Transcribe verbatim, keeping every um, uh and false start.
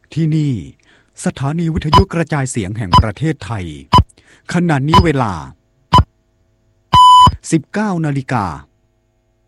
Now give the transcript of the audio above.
ที่นี่สถานีวิทยุกระจายเสียงแห่งประเทศไทยขณะนี้เวลา สิบเก้านาฬิกา